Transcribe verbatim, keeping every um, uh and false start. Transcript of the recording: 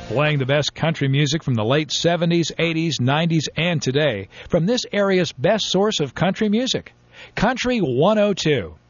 Playing the best country music from the late seventies, eighties, nineties, and today from this area's best source of country music. Country one oh two.